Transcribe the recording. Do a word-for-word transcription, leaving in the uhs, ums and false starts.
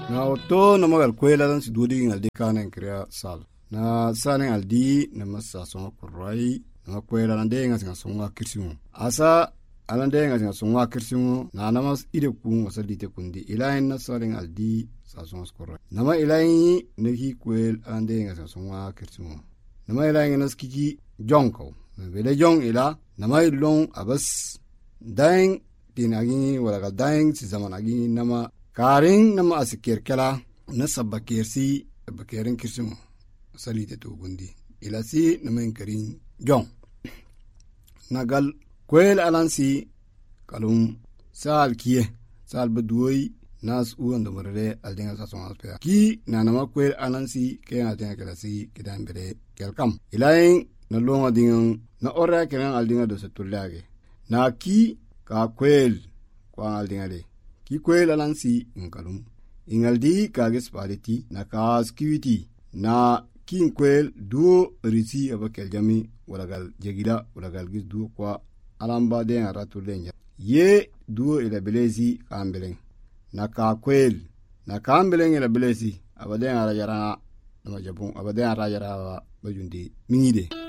na oto na magal kwela dan si dudi ngal di kanen kriya sal na salen aldi na masa songa kurai na kwela dan de ngal songa kirsimu asa alande ngal songa kirsimu na namas ide ku wasali te kundi ilahin na salen aldi sa songa kurai nama ilahin ne ki kwel alande ngal songa kirsimu nama ilahin nas kiki jonko na bele jong ila nama ilong abas daing dinagi wala ga daing si zaman agi nama karing nama asikir kala na sabba kersi bakerin kirsimu salite to gundi ila si namen karin jong nagal kwel alansi kalum sal kiye sal bedoy nas uon do morere aldenga sa son aspea ki nanama kwel alansi ke aldenga kala si kidan bere kelkam ilain na longa dingan na ora kenan aldenga do setulage na ki ka kwel kwa aldenga de ki kwel alansi ngalum ingaldi kagis paliti na kas kiwiti na kin kwel duo risi abakel jami walagal jegida walagal gis duo kwa alamba de aratu lenja ye duo ila belezi kambeleng na ka kwel na kambeleng ila belezi abade ara yara na majabun abade ara yara bajundi mingide